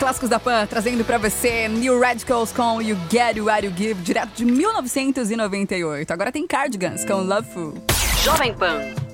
clássicos da Pan, trazendo pra você New Radicals com You Get What You Give, direto de 1998. Agora tem Cardigans com Loveful. Jovem Pan.